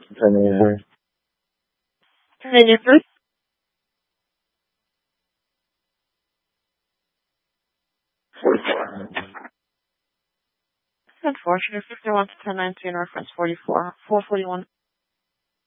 Continue. Continue, please. Unfortunately, 51 to 1019, reference 44, 441.